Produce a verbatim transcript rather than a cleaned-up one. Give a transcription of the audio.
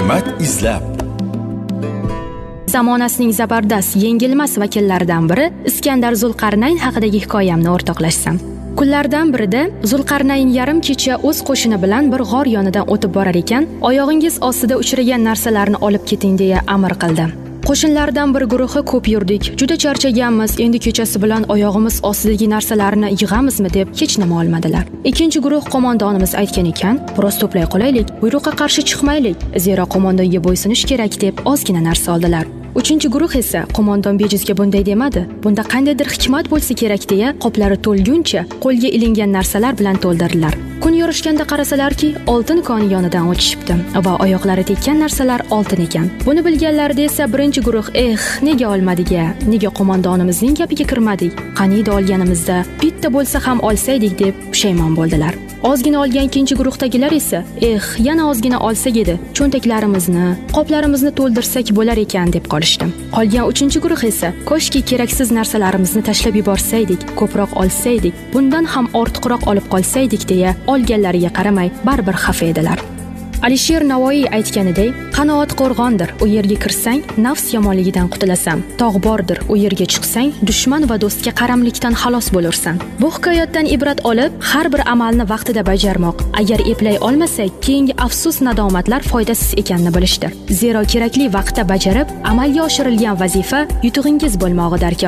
hikmat izlab. Zamonasining zabardast, yengilmas vakillaridan biri Iskandar Zulqarnayn haqidagi hikoyamni o'rtoqlashsam. Kunlardan birida Zulqarnayn yarim kecha o'z qo'shini bilan bir g'or yonidan o'tib borar ekan, oyog'ingiz ostida uchragan narsalarni olib keting deya amr qildi. Qo'shinlardan bir guruhi ko'p yurdik, juda charchaganmiz, endi kechasi bilan oyog'imiz ostidagi narsalarni yig'amizmi deb hech nima olmadilar. Ikkinchi guruh qo'mondonimiz aytgan ekan, biroz to'play qolaylik, buyruqqa qarshi chiqmaylik, zero qo'mondonga bo'ysunish kerak deb ozgina narsa oldilar. Uchinchi guruh esa qo'mondon bejizga bunday demadi. Bunda qandaydir hikmat bo'lsa kerak deya qoplari to'lguncha qo'lga ilingan narsalar bilan to'ldirdilar. Kun yorishganda qarasalarki, oltin koni yonidan o'tishibdi va oyoqlari tekkan narsalar oltin ekan. Buni bilganlarida esa birinchi guruh, "Eh, nega olmadik-a? Nega qo'mondonimizning gapiga kirmadik? Qaniydi olganimizda bitta bo'lsa ham olsaydik" deb pushaymon bo'ldilar. Ozgina olgan ikkinchi guruhdagilar esa, "Eh, yana ozgina olsak edi, cho'ntaklarimizni, qoplarimizni to'ldirsak bo'lar ekan" deb qolishdi. Qolgan uchinchi guruh esa, "Koshki keraksiz narsalarimizni tashlab yuborsaydik, ko'proq olsaydik, bundan ham ortiqroq olib qolsaydik" deya olganlariga qaramay baribir xafa edilar. Alisher Navoiy aytganidek, qanoat qo'rg'ondir, u yerga kirsang nafs yomonligidan qutulasan. Tog' bordir, u yerga chiqsang dushman va do'stga qaramlikdan xalos bo'lursan. Bu hikoyatdan ibrat olib, har bir amalni vaqtida bajarmoq, agar eplay olmasak, keyingi afsus nadomatlar foydasiz ekanini bilishdir. Zero kerakli vaqtda bajarib, amalga oshirilgan vazifa yutug'ingiz bo'lmog'i darkor.